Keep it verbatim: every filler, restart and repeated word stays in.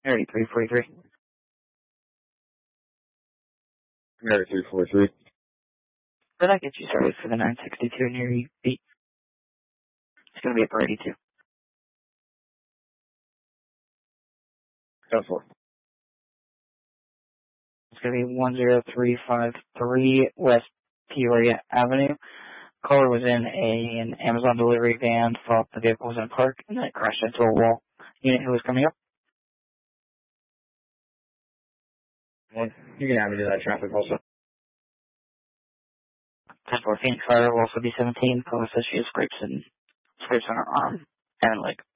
thirty-three forty-three. thirty-three forty-three. Did I get you started for the nine sixty-two near you beat? It's going to be a Brady too. ten four. It's going to be one zero three five three West Peoria Avenue. Caller was in a, an Amazon delivery van, thought the vehicle was in park, and then it crashed into a wall. Unit who was coming up? Well, you can have me do that traffic also. ten four Phoenix Fire will also be seventeen. Caller says she has scrapes and scrapes on her arm and leg.